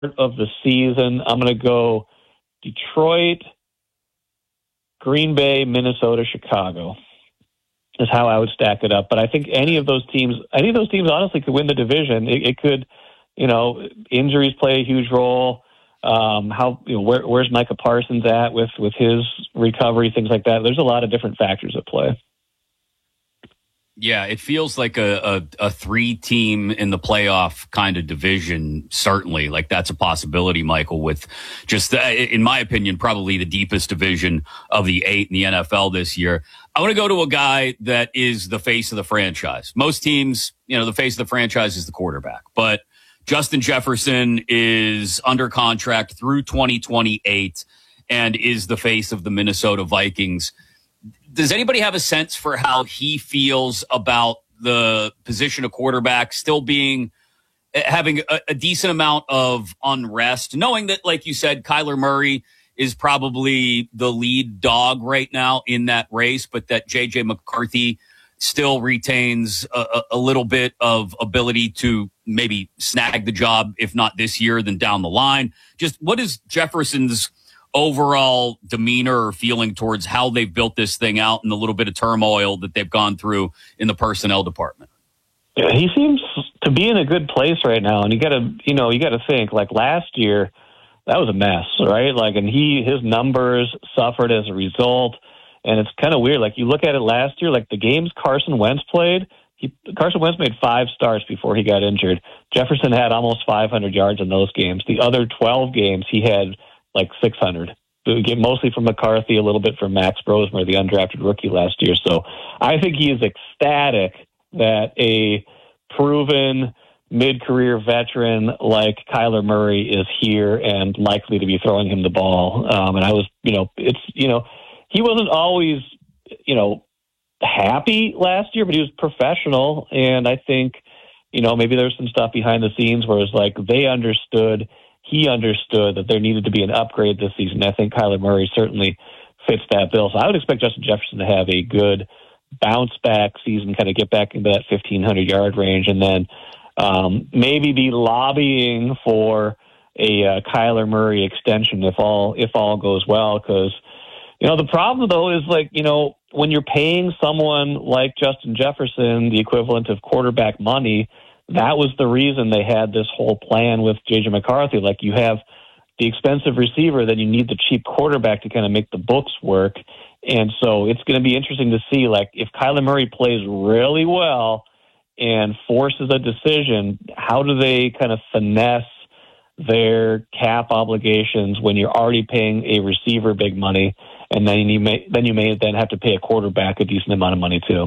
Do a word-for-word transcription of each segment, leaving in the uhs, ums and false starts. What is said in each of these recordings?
of the season, I'm going to go Detroit, Green Bay, Minnesota, Chicago is how I would stack it up. But I think any of those teams, any of those teams honestly could win the division. It, it could, you know, injuries play a huge role. Um, how, you know, where, where's Micah Parsons at with, with his recovery, things like that. There's a lot of different factors at play. Yeah, it feels like a, a, a three-team in the playoff kind of division, certainly. Like, that's a possibility, Michael, with just, the, in my opinion, probably the deepest division of the eight in the N F L this year. I want to go to a guy that is the face of the franchise. Most teams, you know, the face of the franchise is the quarterback. But Justin Jefferson is under contract through twenty twenty-eight and is the face of the Minnesota Vikings. Does anybody have a sense for how he feels about the position of quarterback still being, having a, a decent amount of unrest, knowing that, like you said, Kyler Murray is probably the lead dog right now in that race, but that J J McCarthy still retains a, a little bit of ability to maybe snag the job, if not this year, then down the line? Just what is Jefferson's overall demeanor or feeling towards how they've built this thing out and the little bit of turmoil that they've gone through in the personnel department? Yeah, he seems to be in a good place right now. And you gotta, you know, you gotta think, like, last year, that was a mess, right? Like, and he, his numbers suffered as a result. And it's kind of weird. Like, you look at it last year, like the games Carson Wentz played, he, Carson Wentz made five starts before he got injured. Jefferson had almost five hundred yards in those games. The other twelve games, he had like six hundred. Mostly from McCarthy, a little bit from Max Brosmer, the undrafted rookie last year. So I think he is ecstatic that a proven mid-career veteran like Kyler Murray is here and likely to be throwing him the ball. Um, and I was, you know, it's, you know, he wasn't always, you know, happy last year, but he was professional. And I think, you know, maybe there's some stuff behind the scenes where it's like they understood, he understood that there needed to be an upgrade this season. I think Kyler Murray certainly fits that bill. So I would expect Justin Jefferson to have a good bounce back season, kind of get back into that fifteen hundred yard range, and then um, maybe be lobbying for a uh, Kyler Murray extension if all if all goes well. Because, you know, the problem though is, like, you know, when you're paying someone like Justin Jefferson the equivalent of quarterback money, that was the reason they had this whole plan with J J McCarthy. Like, you have the expensive receiver, then you need the cheap quarterback to kind of make the books work. And so it's going to be interesting to see, like, if Kyler Murray plays really well and forces a decision, how do they kind of finesse their cap obligations when you're already paying a receiver big money, and then you may then you may then have to pay a quarterback a decent amount of money too.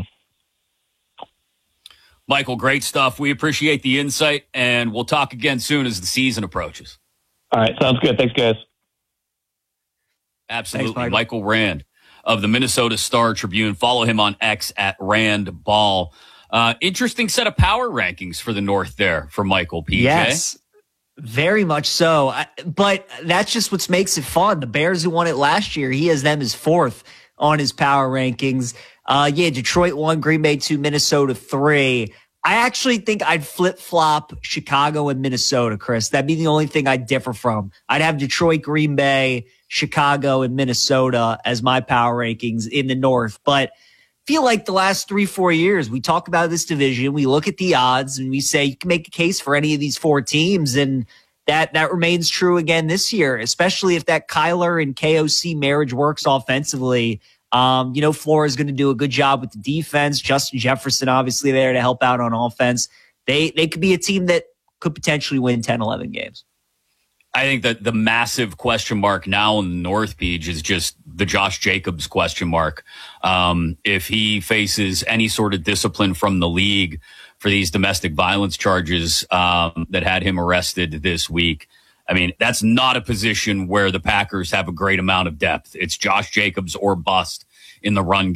Michael, great stuff. We appreciate the insight, and we'll talk again soon as the season approaches. All right, sounds good. Thanks, guys. Absolutely. Thanks, Michael. Michael Rand of the Minnesota Star Tribune. Follow him on X at Rand Ball. Uh, interesting set of power rankings for the North there for Michael, P J. Yes, very much so. I, but that's just what makes it fun. The Bears, who won it last year, he has them as fourth on his power rankings. Uh, yeah, Detroit one, Green Bay two, Minnesota three. I actually think I'd flip-flop Chicago and Minnesota, Chris. That'd be the only thing I'd differ from. I'd have Detroit, Green Bay, Chicago, and Minnesota as my power rankings in the North. But I feel like the last three, four years, we talk about this division, we look at the odds, and we say you can make a case for any of these four teams, and that, that remains true again this year, especially if that Kyler and K O C marriage works offensively. Um, you know, Flores is going to do a good job with the defense. Justin Jefferson, obviously, there to help out on offense. They they could be a team that could potentially win ten, eleven games. I think that the massive question mark now in the North, Beach, is just the Josh Jacobs question mark. Um, if he faces any sort of discipline from the league for these domestic violence charges um, that had him arrested this week, I mean, that's not a position where the Packers have a great amount of depth. It's Josh Jacobs or bust in the run